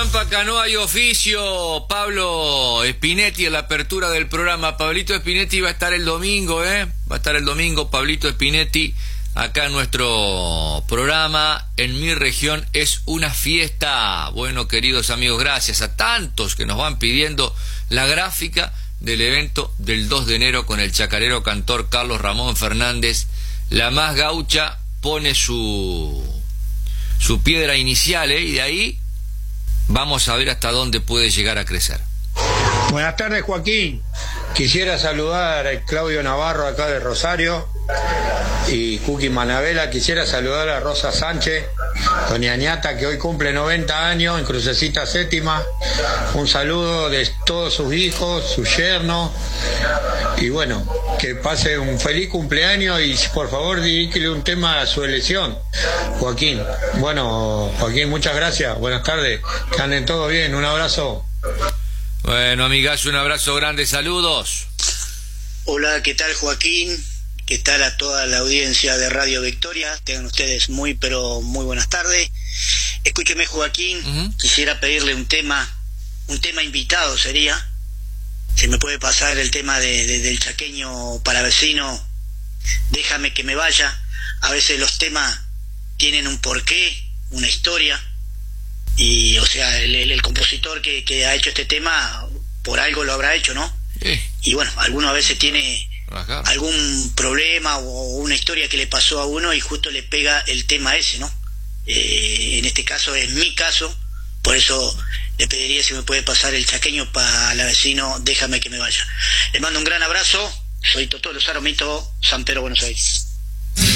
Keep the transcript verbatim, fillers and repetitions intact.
Trampa Canoa y Oficio, Pablo Spinetti en la apertura del programa. Pablito Spinetti va a estar el domingo, ¿eh? Va a estar el domingo Pablito Spinetti acá en nuestro programa. En mi región es una fiesta. Bueno, queridos amigos, gracias a tantos que nos van pidiendo la gráfica del evento del dos de enero con el chacarero cantor Carlos Ramón Fernández. La Más Gaucha pone su, su piedra inicial, ¿eh? Y de ahí vamos a ver hasta dónde puede llegar a crecer. Buenas tardes, Joaquín. Quisiera saludar a Claudio Navarro acá de Rosario y Cookie Manabela. Quisiera saludar a Rosa Sánchez, doña Ñata, que hoy cumple noventa años en Crucecita Séptima. Un saludo de todos sus hijos, su yerno. Y bueno, que pase un feliz cumpleaños y por favor dedíquele un tema a su elección, Joaquín. Bueno, Joaquín, muchas gracias. Buenas tardes. Que anden todos bien. Un abrazo. Bueno, amigas, un abrazo grande, saludos. Hola, ¿qué tal, Joaquín? ¿Qué tal a toda la audiencia de Radio Victoria? Tengan ustedes muy, pero muy buenas tardes. Escúcheme, Joaquín, uh-huh. Quisiera pedirle un tema, un tema invitado sería. Si me puede pasar el tema de, de, del chaqueño palavecino, Déjame que me vaya. A veces los temas tienen un porqué, una historia. Y, o sea, el, el, el compositor que, que ha hecho este tema, por algo lo habrá hecho, ¿no? Sí. Y bueno, alguno a veces tiene Ajá. algún problema o una historia que le pasó a uno y justo le pega el tema ese, ¿no? Eh, en este caso es mi caso, por eso le pediría si me puede pasar el chaqueño para la vecino, Déjame que me vaya. Le mando un gran abrazo, soy Totó Lozaro Mito, San Pedro, Buenos Aires.